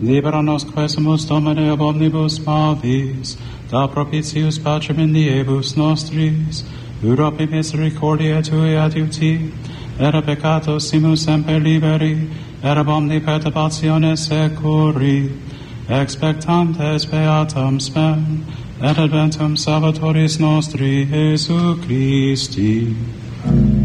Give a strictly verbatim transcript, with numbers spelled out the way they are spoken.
Libera nos quesumus Domine ab omnibus malis, da propitius pacem in diebus nostris, Europe misericordia Tui adiuti, et a peccatos simus semper liberi, et ab omni perturbatione securi, expectantes beatam spem, et adventum Salvatoris nostri Jesu Christi.